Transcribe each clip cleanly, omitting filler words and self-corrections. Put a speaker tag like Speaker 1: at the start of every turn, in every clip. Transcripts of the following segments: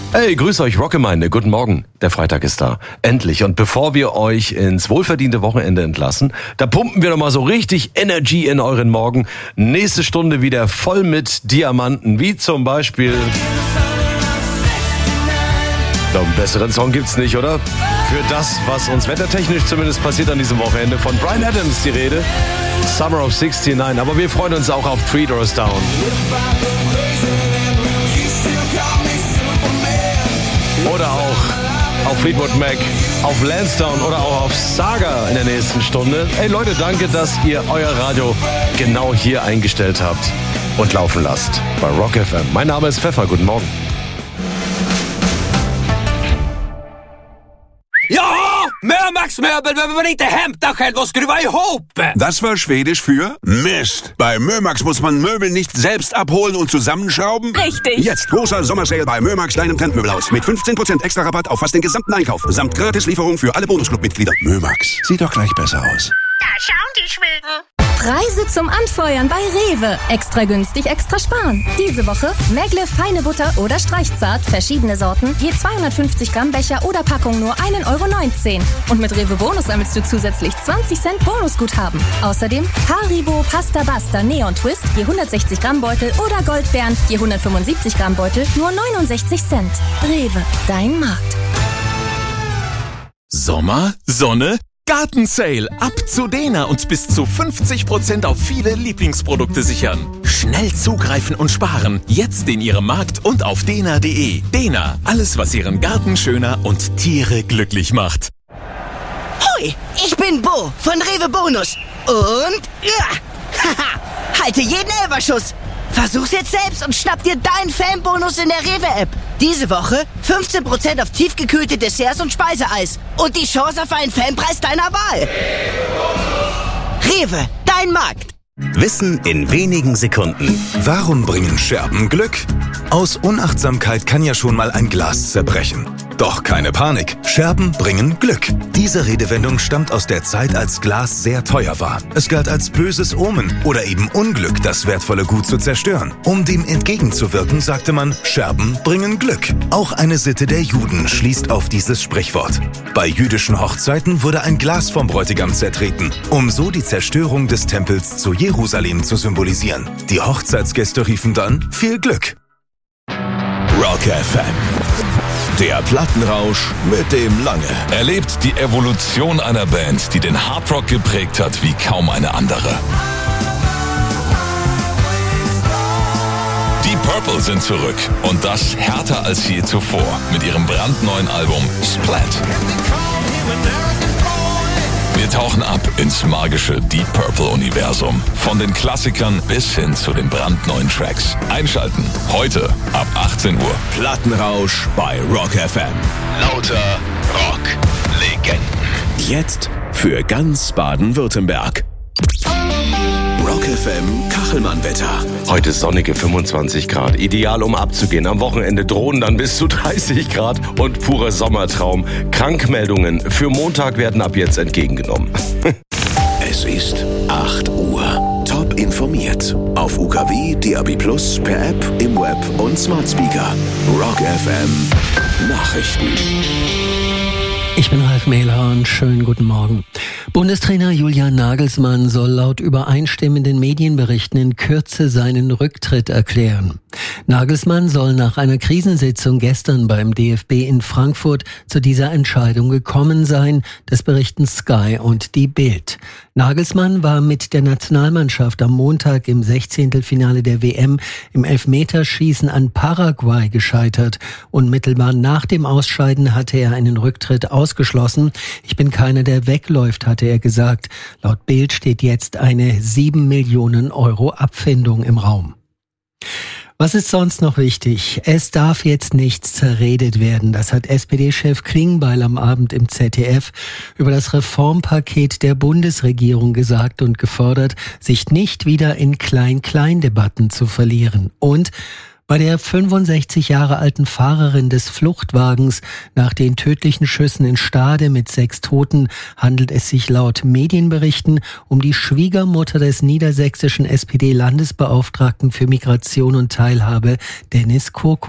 Speaker 1: Hey, grüß euch, Rockgemeinde. Guten Morgen. Der Freitag ist da. Endlich. Und bevor wir euch ins wohlverdiente Wochenende entlassen, da pumpen wir nochmal so richtig Energy in euren Morgen. Nächste Stunde wieder voll mit Diamanten, wie zum Beispiel... Doch einen besseren Song gibt's nicht, oder? Für das, was uns wettertechnisch zumindest passiert an diesem Wochenende. Von Bryan Adams die Rede. Summer of 69. Aber wir freuen uns auch auf Three Doors Down. Oder auch auf Fleetwood Mac, auf Lansdowne oder auch auf Saga in der nächsten Stunde. Hey Leute, danke, dass ihr euer Radio genau hier eingestellt habt und laufen lasst bei Rock FM. Mein Name ist Pfeffer, guten Morgen.
Speaker 2: Ja, Mömax Möbel behöver man inte hämta själv och skruva ihop.
Speaker 3: Das war Schwedisch für Mist. Bei Mömax muss man Möbel nicht selbst abholen und zusammenschrauben.
Speaker 4: Richtig.
Speaker 3: Jetzt großer Sommersale bei Mömax, deinem Trendmöbelhaus. Mit 15% extra Rabatt auf fast den gesamten Einkauf. Samt Gratislieferung für alle Bonusclub-Mitglieder. Mömax, sieht doch gleich besser aus.
Speaker 5: Da schauen die Schweden.
Speaker 4: Preise zum Anfeuern bei Rewe. Extra günstig, extra sparen. Diese Woche Mägle feine Butter oder Streichzart, verschiedene Sorten, je 250 Gramm Becher oder Packung nur 1,19 €. Und mit Rewe Bonus sammelst du zusätzlich 20 Cent Bonusguthaben. Außerdem Haribo Pasta Basta Neon Twist, je 160 Gramm Beutel oder Goldbeeren, je 175 Gramm Beutel, nur 69 Cent. Rewe, dein Markt.
Speaker 6: Sommer, Sonne, Gartensale. Ab zu Dena und bis zu 50% auf viele Lieblingsprodukte sichern. Schnell zugreifen und sparen. Jetzt in Ihrem Markt und auf dena.de. Dena, alles was Ihren Garten schöner und Tiere glücklich macht.
Speaker 7: Hoi, ich bin Bo von Rewe Bonus. Und ja, haha, halte jeden Elferschuss. Versuch's jetzt selbst und schnapp dir deinen Fanbonus in der Rewe-App. Diese Woche 15% auf tiefgekühlte Desserts und Speiseeis. Und die Chance auf einen Fanpreis deiner Wahl. Rewe, dein Markt.
Speaker 8: Wissen in wenigen Sekunden.
Speaker 9: Warum bringen Scherben Glück? Aus Unachtsamkeit kann ja schon mal ein Glas zerbrechen. Doch keine Panik, Scherben bringen Glück. Diese Redewendung stammt aus der Zeit, als Glas sehr teuer war. Es galt als böses Omen oder eben Unglück, das wertvolle Gut zu zerstören. Um dem entgegenzuwirken, sagte man, Scherben bringen Glück. Auch eine Sitte der Juden schließt auf dieses Sprichwort. Bei jüdischen Hochzeiten wurde ein Glas vom Bräutigam zertreten, um so die Zerstörung des Tempels zu Jerusalem zu symbolisieren. Die Hochzeitsgäste riefen dann viel Glück.
Speaker 10: Rock FM. Der Plattenrausch mit dem Lange. Erlebt die Evolution einer Band, die den Hardrock geprägt hat wie kaum eine andere. Die Purple sind zurück und das härter als je zuvor mit ihrem brandneuen Album Splat. Wir tauchen ab ins magische Deep Purple-Universum. Von den Klassikern bis hin zu den brandneuen Tracks. Einschalten. Heute ab 18 Uhr.
Speaker 8: Plattenrausch bei Rock FM.
Speaker 10: Lauter Rock-Legenden.
Speaker 8: Jetzt für ganz Baden-Württemberg. Rock FM Kachelmann-Wetter.
Speaker 1: Heute sonnige 25 Grad. Ideal, um abzugehen. Am Wochenende drohen dann bis zu 30 Grad und purer Sommertraum. Krankmeldungen für Montag werden ab jetzt entgegengenommen.
Speaker 8: Es ist 8 Uhr. Top informiert. Auf UKW, DAB+, per App, im Web und Smart Speaker. Rock FM Nachrichten.
Speaker 11: Ich bin Ralf Mehlhorn, schönen guten Morgen. Bundestrainer Julian Nagelsmann soll laut übereinstimmenden Medienberichten in Kürze seinen Rücktritt erklären. Nagelsmann soll nach einer Krisensitzung gestern beim DFB in Frankfurt zu dieser Entscheidung gekommen sein, das berichten Sky und die Bild. Nagelsmann war mit der Nationalmannschaft am Montag im 16. Finale der WM im Elfmeterschießen an Paraguay gescheitert. Unmittelbar nach dem Ausscheiden hatte er einen Rücktritt ausgeschlossen. Ich bin keiner, der wegläuft, hatte er gesagt. Laut Bild steht jetzt eine 7 Millionen Euro Abfindung im Raum. Was ist sonst noch wichtig? Es darf jetzt nichts zerredet werden. Das hat SPD-Chef Klingbeil am Abend im ZDF über das Reformpaket der Bundesregierung gesagt und gefordert, sich nicht wieder in Klein-Klein-Debatten zu verlieren. Und bei der 65 Jahre alten Fahrerin des Fluchtwagens nach den tödlichen Schüssen in Stade mit 6 Toten handelt es sich laut Medienberichten um die Schwiegermutter des niedersächsischen SPD-Landesbeauftragten für Migration und Teilhabe, Dennis Kurko.
Speaker 8: Rock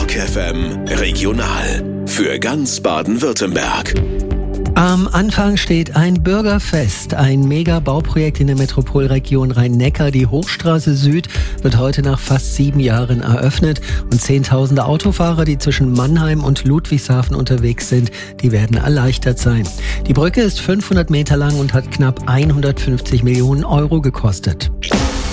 Speaker 8: Rock FM Regional für ganz Baden-Württemberg.
Speaker 11: Am Anfang steht ein Bürgerfest, ein Mega-Bauprojekt in der Metropolregion Rhein-Neckar. Die Hochstraße Süd wird heute nach fast 7 Jahren eröffnet und Zehntausende Autofahrer, die zwischen Mannheim und Ludwigshafen unterwegs sind, die werden erleichtert sein. Die Brücke ist 500 Meter lang und hat knapp 150 Millionen Euro gekostet.